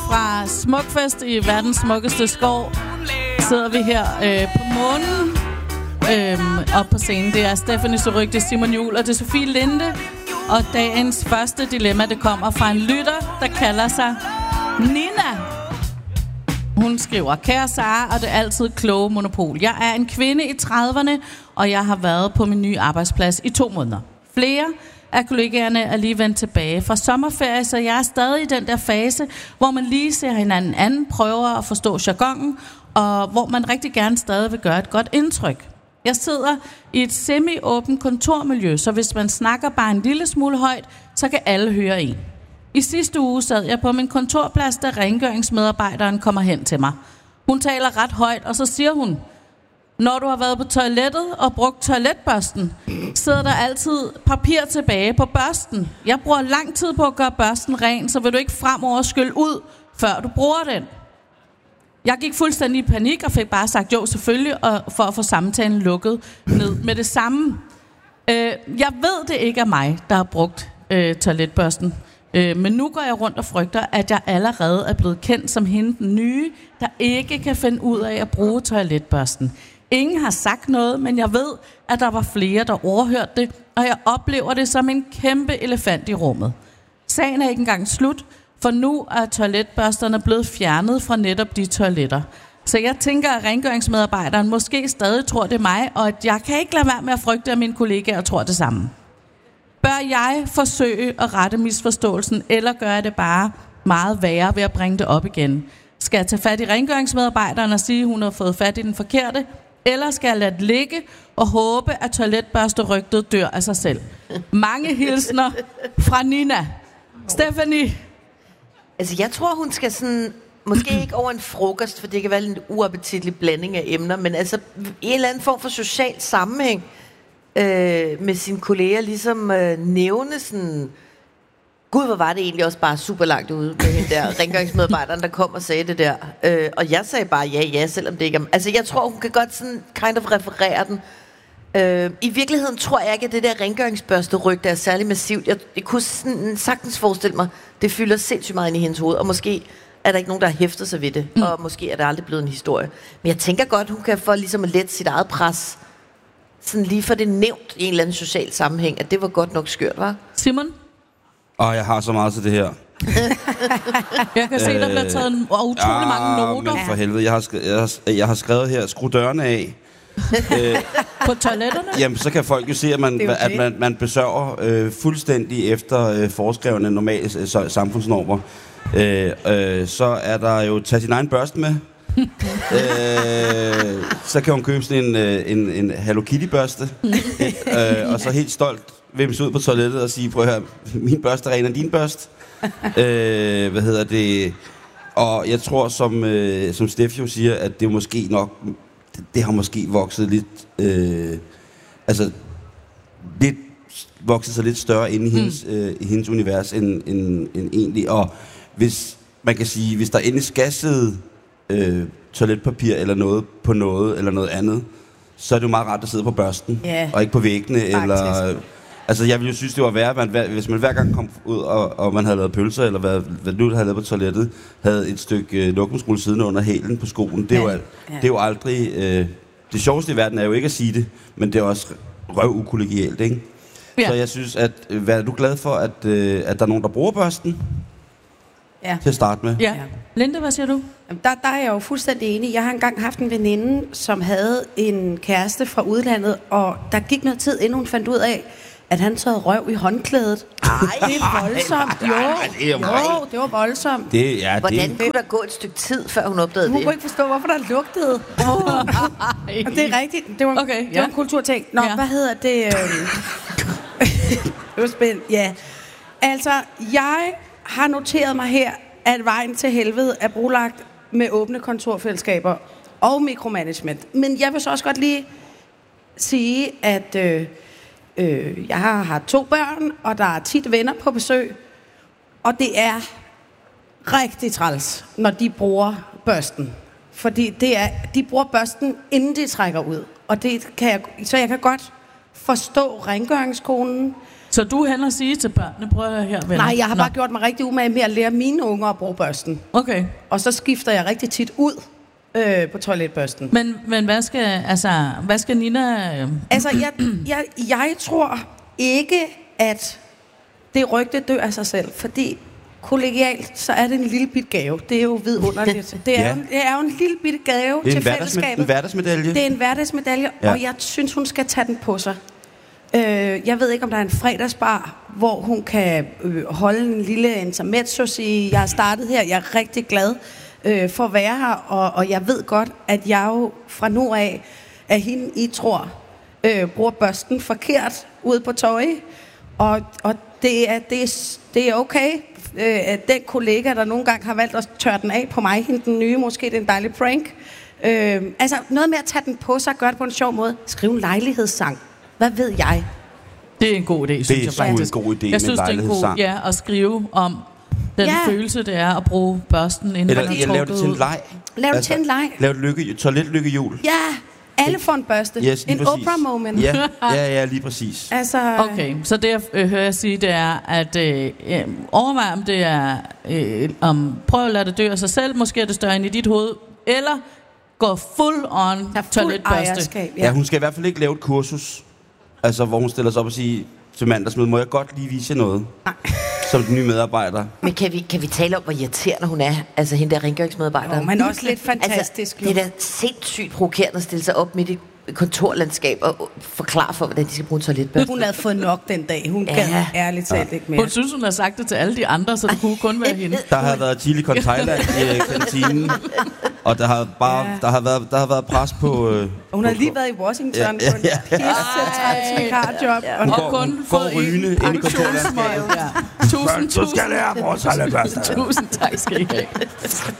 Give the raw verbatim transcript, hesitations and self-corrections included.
fra Smukfest i verdens smukkeste skov sidder vi her øh, på månen øhm, op på scenen. Det er Stephanie Surrugue, det er Simon Juhl og det er Sofie Linde. Og dagens første dilemma, det kommer fra en lytter, der kalder sig Nina. Hun skriver: Kære Sara og det altid kloge Monopol. Jeg er en kvinde i trediverne, og jeg har været på min nye arbejdsplads i to måneder. Flere af kollegaerne er lige vendt tilbage fra sommerferie, så jeg er stadig i den der fase, hvor man lige ser hinanden anden, prøver at forstå jargonen, og hvor man rigtig gerne stadig vil gøre et godt indtryk. Jeg sidder i et semi-åbent kontormiljø, så hvis man snakker bare en lille smule højt, så kan alle høre en. I sidste uge sad jeg på min kontorplads, da rengøringsmedarbejderen kommer hen til mig. Hun taler ret højt, og så siger hun: Når du har været på toilettet og brugt toiletbørsten, sidder der altid papir tilbage på børsten. Jeg bruger lang tid på at gøre børsten ren, så vil du ikke fremover skylle ud, før du bruger den. Jeg gik fuldstændig i panik og fik bare sagt jo selvfølgelig, og for at få samtalen lukket ned med det samme. Øh, jeg ved det ikke er mig, der har brugt øh, toiletbørsten. Øh, men nu går jeg rundt og frygter, at jeg allerede er blevet kendt som hende den nye, der ikke kan finde ud af at bruge toiletbørsten. Ingen har sagt noget, men jeg ved, at der var flere, der overhørte det, og jeg oplever det som en kæmpe elefant i rummet. Sagen er ikke engang slut, for nu er toiletbørsterne blevet fjernet fra netop de toiletter. Så jeg tænker, at rengøringsmedarbejderen måske stadig tror, det er mig, og at jeg kan ikke lade være med at frygte, at mine kollegaer tror det samme. Bør jeg forsøge at rette misforståelsen, eller gør jeg det bare meget værre ved at bringe det op igen? Skal jeg tage fat i rengøringsmedarbejderen og sige, at hun har fået fat i den forkerte? Eller skal jeg lade det ligge og håbe, at toiletbørsterygtet dør af sig selv? Mange hilsner fra Nina. Stephanie? Altså, jeg tror, hun skal sådan... Måske ikke over en frokost, for det kan være en uappetitlig blanding af emner, men altså en eller anden form for social sammenhæng øh, med sine kolleger, ligesom øh, nævne sådan... Gud, hvor var det egentlig også bare super langt ude med hende der rengøringsmedarbejderen, der kom og sagde det der. Øh, og jeg sagde bare ja, ja, selvom det ikke er... Altså, jeg tror, hun kan godt sådan kind of referere den. Øh, I virkeligheden tror jeg ikke, at det der rengøringsbørsterygte er særlig massivt. Jeg, jeg kunne sådan, sagtens forestille mig, det fylder sindssygt meget ind i hendes hoved, og måske er der ikke nogen, der har hæftet sig ved det, mm. og måske er det aldrig blevet en historie. Men jeg tænker godt, hun kan få ligesom at lette sit eget pres, sådan lige for det nævnt i en eller anden social sammenhæng, at det var godt nok skørt, var? Simon? Og jeg har så meget til det her. Jeg kan se, der bliver taget en, utrolig ja, mange noter. Men for helvede, jeg har, skrevet, jeg, har, jeg har skrevet her, skru dørene af. øh, på toiletterne? Jamen, så kan folk jo se, at man, okay. at man, man besørger øh, fuldstændig efter øh, foreskrevne normale øh, samfundsnormer. Øh, øh, så er der jo tage sin egen børste med. øh, så kan hun købe sådan en, en, en Hello Kitty-børste. øh, og så helt stolt vimse ud på toilettet og sige, prøv at høre, min børste er ren af din børste. øh, hvad hedder det? Og jeg tror, som, øh, som Steff jo siger, at det måske nok, det, det har måske vokset lidt, øh, altså lidt vokset sig lidt større inde i hendes, mm. øh, i hendes univers end, end, end egentlig. Og hvis man kan sige, hvis der endelig skal sidde øh, toiletpapir eller noget på noget eller noget andet, så er det jo meget rart at sidde på børsten, yeah. og ikke på væggene. Faktisk. Eller altså, jeg ville jo synes, det var værre, man, hvis man hver gang kom ud, og, og man havde lavet pølser, eller hvad, hvad nu havde lavet på toilettet, havde et stykke øh, lokumsrulle siddende under hælen på skoen. Det er, ja. jo, det er jo aldrig... Øh, det sjoveste i verden er jo ikke at sige det, men det er også røv ukollegialt, ikke? Ja. Så jeg synes, at... Hvad er du glad for, at, øh, at der er nogen, der bruger børsten? Ja. Til at starte med. Ja. Linda, hvad siger du? Der, der er jeg jo fuldstændig enig. Jeg har engang haft en veninde, som havde en kæreste fra udlandet, og der gik noget tid, inden hun fandt ud af, at han tørrede røv i håndklædet. Ej, det er voldsomt. Jo, jo, det var voldsomt. Det, ja, Hvordan det... kunne der gå et stykke tid, før hun opdagede hun det? Hun kunne ikke forstå, hvorfor der lugtede. Oh. Det er rigtigt. Det var, okay, det ja. var en kulturting. Nå, ja. hvad hedder det? Det var spændt. Ja. Altså, jeg har noteret mig her, at vejen til helvede er brolagt med åbne kontorfællesskaber og mikromanagement. Men jeg vil så også godt lige sige, at øh, øh, jeg har, har to børn, og der er tit venner på besøg. Og det er rigtig træls, når de bruger børsten. Fordi det er, de bruger børsten, inden de trækker ud. Og det kan jeg, så jeg kan godt forstå rengøringskonen. Så du hen og sige til børnene, prøv at høre her, venner. Nej, jeg har Nå. bare gjort mig rigtig umage med at lære mine unger at bruge børsten. Okay. Og så skifter jeg rigtig tit ud øh, på toiletbørsten. Men, men hvad skal, altså, hvad skal Nina... Øh... Altså, jeg, jeg, jeg tror ikke, at det rygte dør af sig selv, fordi kollegialt, så er det en lille bit gave. Det er jo vidunderligt. Det er, Ja. jo, det er jo en lille bit gave Det er til en, hverdagsmed- fællesskabet. en hverdagsmedalje. Det er en hverdagsmedalje, Ja. og jeg synes, hun skal tage den på sig. Øh, jeg ved ikke, om der er en fredagsbar, hvor hun kan øh, holde en lille intermezzo, sige, jeg har startet her, jeg er rigtig glad øh, for at være her, og, og jeg ved godt, at jeg jo fra nu af, at hende, I tror, øh, bruger børsten forkert ude på tøj, og, og det, er, det, er, det er okay, øh, at den kollega, der nogle gange har valgt at tørre den af på mig, hende den nye, måske det er en dejlig prank. Øh, altså noget med at tage den på sig, gøre det på en sjov måde, skrive en lejlighedssang. Hvad ved jeg? Det er en god idé, synes Det er jeg sgu en faktisk. god idé med Jeg synes, det er en god lejlighedssang. ja, at skrive om den Ja. følelse, det er at bruge børsten, inden Eller man jeg har laver det trukket til en ud. leg. Lav det til en leg. Lav et lykke, toiletlykkehjul. Ja, alle får en børste. Yes, lige en præcis. Oprah-moment. Ja, ja, ja, lige præcis. Altså, Okay, så det jeg øh, hører jeg sige, det er, at øh, øh, overvej om det er, øh, om prøv at lade det dø af sig selv, måske er det større end i dit hoved, eller gå full on der er fuld toiletbørste. ejerskab. Ja, hun skal i hvert fald ikke lave et kursus, altså hvor hun stiller sig op og siger til mandagsmøde, må jeg godt lige vise jer noget? Nej. Som den nye medarbejder. Men kan vi, kan vi tale om, hvor irriterende hun er? Altså hende der rengøringsmedarbejder. Jo, men også lidt fantastisk. Altså, det er da sindssygt provokerende at stille sig op midt i et kontorlandskab og forklare for, hvordan de skal bruge en toiletbørste. Hun havde fået nok den dag. Hun Ja. gad ærligt talt ikke mere. Hun synes, hun har sagt det til alle de andre, så det kunne kun være hende. Der har været chili con Thailand i øh, kantinen, og der har bare Ja. der har været der har været pres på. Øh, Hun har på- lige været i Washington Ja, ja, på en pisse vikarjob. Hun Og går, kun hun går fået en rygende ind i kontorlandskabet. pensionsmøde. Ja. Tusind, tusind, lære vores tusind tak skal I have.